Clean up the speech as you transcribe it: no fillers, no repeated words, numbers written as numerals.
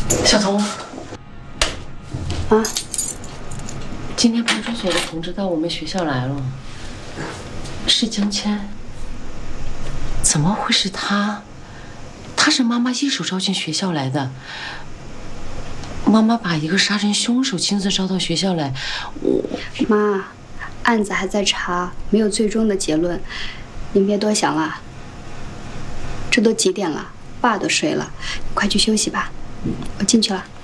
小童， 啊， 今天派出所的同志到我们学校来了，是江谦。怎么会是他？他是妈妈一手招进学校来的。妈妈把一个杀人凶手亲自招到学校来， 妈，案子还在查，没有最终的结论，您别多想了。这都几点了，爸都睡了，你快去休息吧，我进去了。